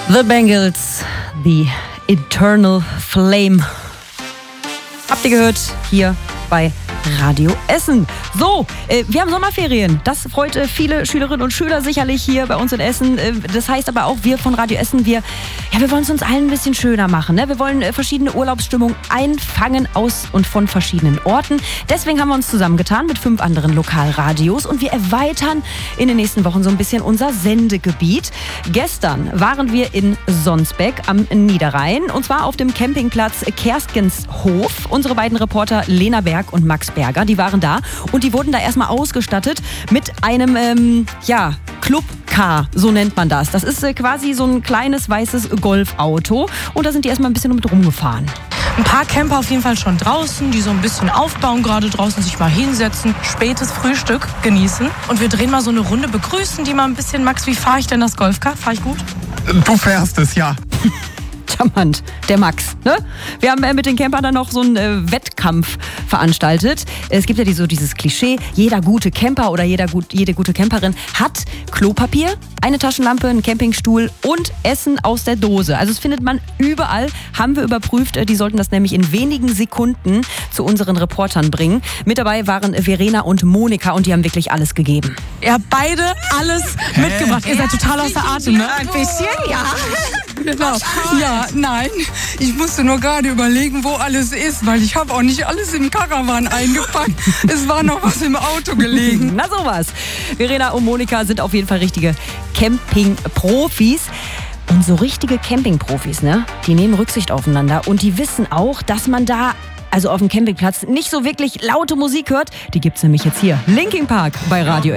The Bangles, The Eternal Flame. Habt ihr gehört? Hier bei Radio Essen. So, wir haben Sommerferien. Das freut viele Schülerinnen und Schüler sicherlich hier bei uns in Essen. Das heißt aber auch, wir von Radio Essen, wir wollen es uns allen ein bisschen schöner machen. Ne? Wir wollen verschiedene Urlaubsstimmungen einfangen aus und von verschiedenen Orten. Deswegen haben wir uns zusammengetan mit 5 anderen Lokalradios und wir erweitern in den nächsten Wochen so ein bisschen unser Sendegebiet. Gestern waren wir in Sonsbeck am Niederrhein und zwar auf dem Campingplatz Kerskenshof. Unsere beiden Reporter Lena Berg und Max Berger, die waren da und die wurden da erstmal ausgestattet mit einem, Clubcar, so nennt man das. Das ist quasi so ein kleines weißes Golfauto und da sind die erstmal ein bisschen mit rumgefahren. Ein paar Camper auf jeden Fall schon draußen, die so ein bisschen aufbauen, gerade draußen sich mal hinsetzen, spätes Frühstück genießen. Und wir drehen mal so eine Runde, begrüßen die mal ein bisschen. Max, wie fahre ich denn das Golfcar? Fahre ich gut? Du fährst es, ja. Charmant, der Max. Ne? Wir haben mit den Campern dann noch so einen Wettkampf veranstaltet. Es gibt ja dieses Klischee, jeder gute Camper oder jede gute Camperin hat Klopapier, eine Taschenlampe, einen Campingstuhl und Essen aus der Dose. Also das findet man überall, haben wir überprüft. Die sollten das nämlich in wenigen Sekunden zu unseren Reportern bringen. Mit dabei waren Verena und Monika und die haben wirklich alles gegeben. Ihr habt beide alles mitgebracht. Ihr seid total außer Atem, ne? Ein bisschen, ja. Genau. Ja, nein. Ich musste nur gerade überlegen, wo alles ist, weil ich habe auch nicht alles im Karawan eingepackt. Es war noch was im Auto gelegen. Na sowas. Verena und Monika sind auf jeden Fall richtige Camping-Profis. Und so richtige Camping-Profis, ne? Die nehmen Rücksicht aufeinander und die wissen auch, dass man da, also auf dem Campingplatz, nicht so wirklich laute Musik hört. Die gibt's nämlich jetzt hier. Linkin Park bei Radio